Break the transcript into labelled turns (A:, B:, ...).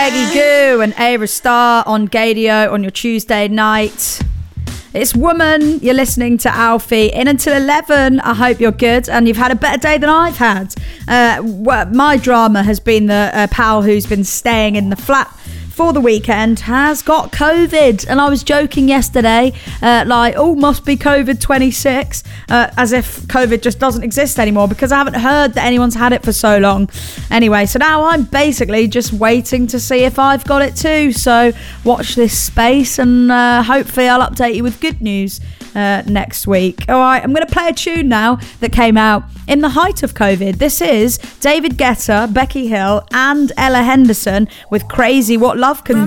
A: Peggy Goo and Ayra Starr on Gadio on your Tuesday night. It's Woman. You're listening to Alfie. In until 11. I hope you're good and you've had a better day than I've had. My drama has been the pal who's been staying in the flat for the weekend has got COVID, and I was joking yesterday must be COVID 26, as if COVID just doesn't exist anymore, because I haven't heard that anyone's had it for so long. Anyway, so now I'm basically just waiting to see if I've got it too, so watch this space and hopefully I'll update you with good news next week. Alright, I'm going to play a tune now that came out in the height of COVID. This is David Guetta, Becky Hill and Ella Henderson with Crazy What Love Can